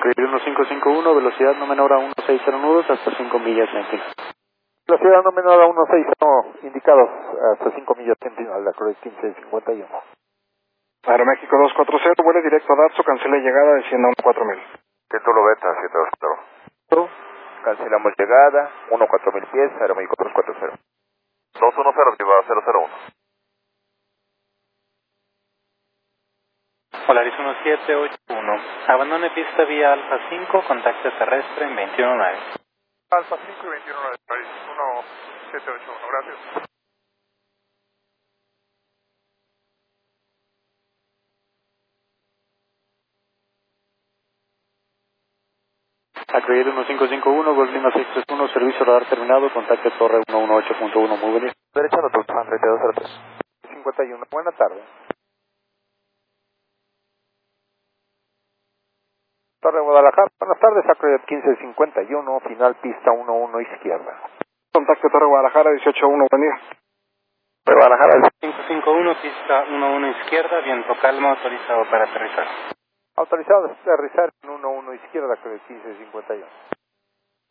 Acredit 1551, velocidad no menor a 160 nudos hasta 5 millas centinal. Velocidad no menor a 160 indicados hasta 5 millas centinal, Acredit 1551. Aeroméxico 240, vuele directo a Darso, cancela llegada, descienda a 14000. Título Beta 720. Cancelamos llegada, 14000 pies, Aeroméxico 240. 210, arriba 001. Polaris 1781. Abandone pista vía Alfa 5, contacto terrestre en 219. Alfa 5 y 219, Polaris 1781, gracias. Acredit 1551, Golf Lima 631, servicio radar terminado, contacto torre 118.1, muy bien. Derecha, Notus, 3203. 51, buena tarde. Torre Guadalajara, buenas tardes, Acredit 1551, final pista 11 izquierda. Contacto Torre Guadalajara 181, buen día. Torre Guadalajara 551, pista 11 izquierda, viento calma, autorizado para aterrizar. Autorizado a aterrizar en 11 izquierda, Acredit 1551.